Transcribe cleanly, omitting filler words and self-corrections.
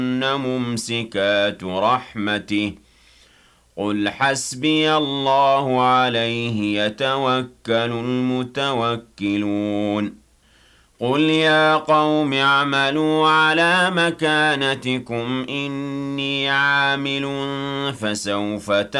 ممسكات رحمته قل حسبي الله عليه يتوكل المتوكلون قل يا قوم اعملوا على مكانتكم إني عامل فسوف